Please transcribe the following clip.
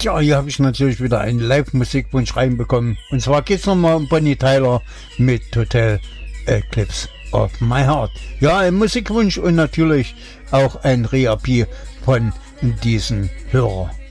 Ja, hier habe ich natürlich wieder einen Live-Musikwunsch reinbekommen. Und zwar geht's nochmal um Bonnie Tyler mit Total Eclipse of My Heart. Ja, ein Musikwunsch und natürlich auch ein Reappell von diesem Hörer.